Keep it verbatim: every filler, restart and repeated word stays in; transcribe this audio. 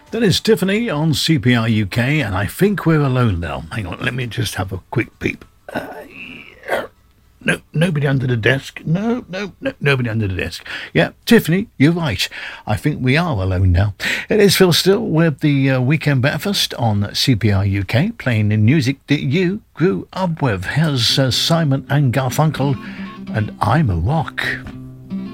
That is Tiffany on C P R U K, and I think we're alone now. Hang on, let me just have a quick peep. Uh, yeah. No, nobody under the desk. No, no, no, nobody under the desk. Yeah, Tiffany, you're right. I think we are alone now. It is Phil Still with the uh, Weekend Breakfast on C P R U K, playing the music that you grew up with. Here's uh, Simon and Garfunkel, and I'm a Rock.